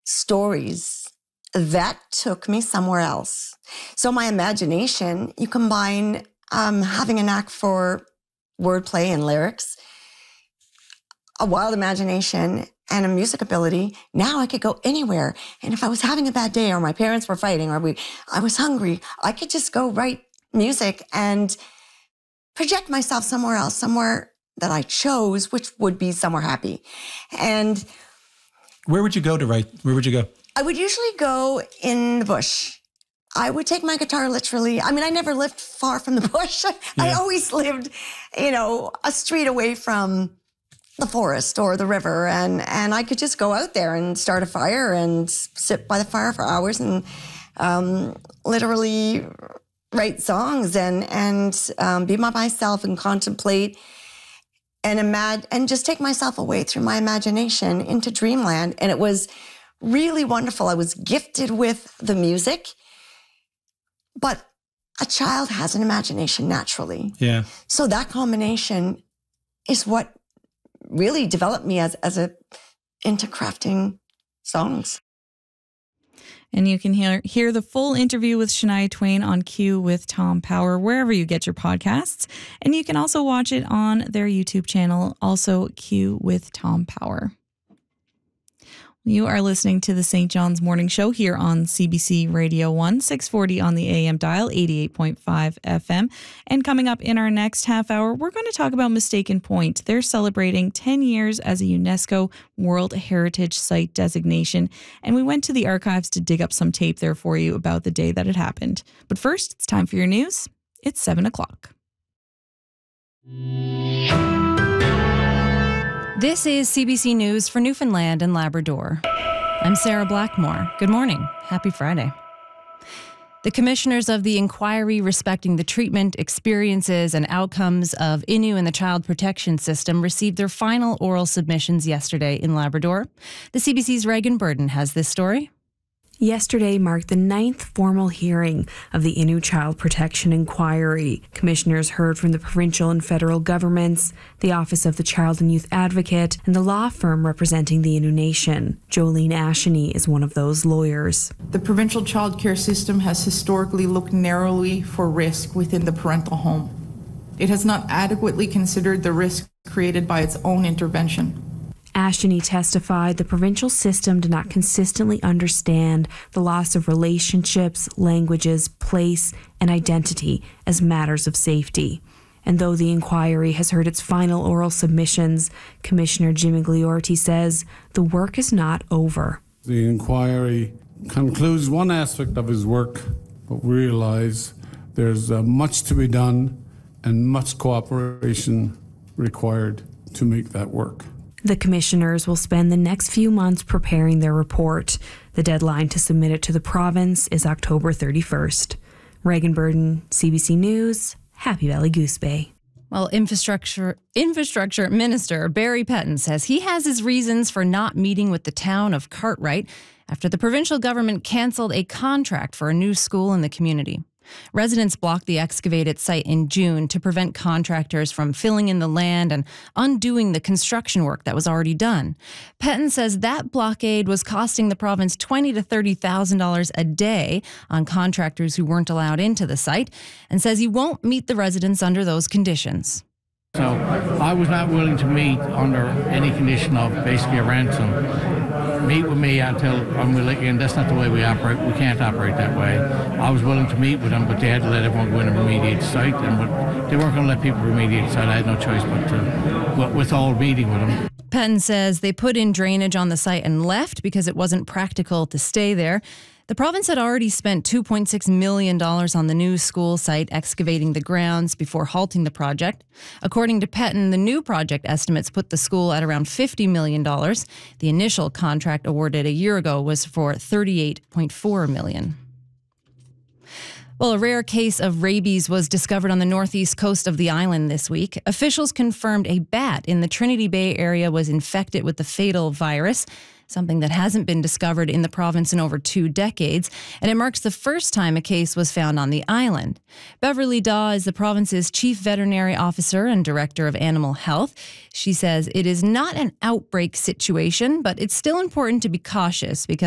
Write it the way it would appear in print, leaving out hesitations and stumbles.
stories that took me somewhere else. So my imagination, you combine having a knack for wordplay and lyrics, a wild imagination, and a music ability. Now I could go anywhere. And if I was having a bad day, or my parents were fighting, or I was hungry, I could just go write music and project myself somewhere else, somewhere that I chose, which would be somewhere happy. And where would you go to write? Where would you go? I would usually go in the bush. I would take my guitar literally. I mean, I never lived far from the bush. Yeah. I always lived, a street away from the forest or the river. And I could just go out there and start a fire and sit by the fire for hours and literally write songs and be by myself and contemplate and just take myself away through my imagination into dreamland. And it was really wonderful. I was gifted with the music, but a child has an imagination naturally. Yeah. So that combination is what really developed me into crafting songs. And you can hear the full interview with Shania Twain on Q with Tom Power, wherever you get your podcasts. And you can also watch it on their YouTube channel, also Q with Tom Power. You are listening to the St. John's Morning Show here on CBC Radio 1, 640 on the AM dial, 88.5 FM. And coming up in our next half hour, we're going to talk about Mistaken Point. They're celebrating 10 years as a UNESCO World Heritage Site designation. And we went to the archives to dig up some tape there for you about the day that it happened. But first, it's time for your news. It's 7 o'clock. This is CBC News for Newfoundland and Labrador. I'm Sarah Blackmore. Good morning. Happy Friday. The commissioners of the inquiry respecting the treatment, experiences, and outcomes of Innu and the Child Protection System received their final oral submissions yesterday in Labrador. The CBC's Reagan Burden has this story. Yesterday marked the 9th formal hearing of the Innu Child Protection Inquiry. Commissioners heard from the provincial and federal governments, the Office of the Child and Youth Advocate, and the law firm representing the Innu Nation. Jolene Asheny is one of those lawyers. The provincial childcare system has historically looked narrowly for risk within the parental home. It has not adequately considered the risk created by its own intervention. Asheny testified the provincial system did not consistently understand the loss of relationships, languages, place, and identity as matters of safety. And though the inquiry has heard its final oral submissions, Commissioner Jim Igliorti says the work is not over. The inquiry concludes one aspect of his work, but we realise there's much to be done and much cooperation required to make that work. The commissioners will spend the next few months preparing their report. The deadline to submit it to the province is October 31st. Reagan Burden, CBC News, Happy Valley Goose Bay. Well, Infrastructure Minister Barry Petton says he has his reasons for not meeting with the town of Cartwright after the provincial government cancelled a contract for a new school in the community. Residents blocked the excavated site in June to prevent contractors from filling in the land and undoing the construction work that was already done. Petton says that blockade was costing the province $20,000 to $30,000 a day on contractors who weren't allowed into the site, and says he won't meet the residents under those conditions. So I was not willing to meet under any condition of basically a ransom. Meet with me until I'm willing, and that's not the way we operate. We can't operate that way. I was willing to meet with them, but they had to let everyone go in and remediate the site, and they weren't going to let people remediate the site. I had no choice but to withhold meeting with them. Petton says they put in drainage on the site and left because it wasn't practical to stay there. The province had already spent $2.6 million on the new school site excavating the grounds before halting the project. According to Petton, the new project estimates put the school at around $50 million. The initial contract awarded a year ago was for $38.4 million. Well, a rare case of rabies was discovered on the northeast coast of the island this week. Officials confirmed a bat in the Trinity Bay area was infected with the fatal virus, something that hasn't been discovered in the province in over 2 decades, and it marks the first time a case was found on the island. Beverly Daw is the province's chief veterinary officer and director of animal health. She says it is not an outbreak situation, but it's still important to be cautious because